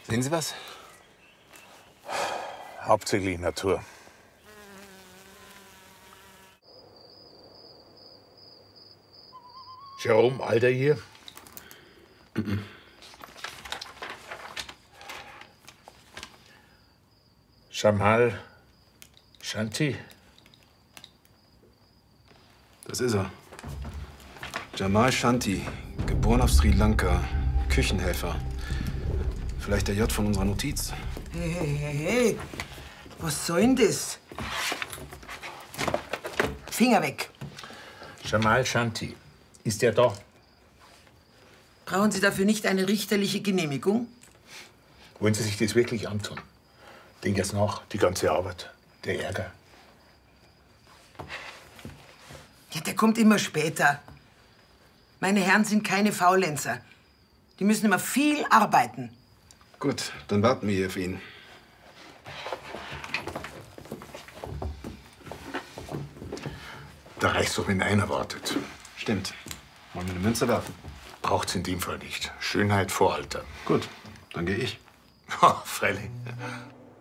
Sehen Sie was? Hauptsächlich Natur. Jerome Alter hier? Jamal Shanti? Das ist er. Jamal Shanti, geboren auf Sri Lanka, Küchenhelfer. Vielleicht der J von unserer Notiz. Hey. Was soll denn das? Finger weg. Jamal Shanti. Ist der da? Brauchen Sie dafür nicht eine richterliche Genehmigung? Wollen Sie sich das wirklich antun? Denk erst nach, die ganze Arbeit, der Ärger. Ja, der kommt immer später. Meine Herren sind keine Faulenzer. Die müssen immer viel arbeiten. Gut, dann warten wir hier auf ihn. Da reicht's doch, wenn einer wartet. Stimmt. Wollen wir eine Münze werfen? Braucht's in dem Fall nicht. Schönheit vor Alter. Gut, dann gehe ich. Freilich.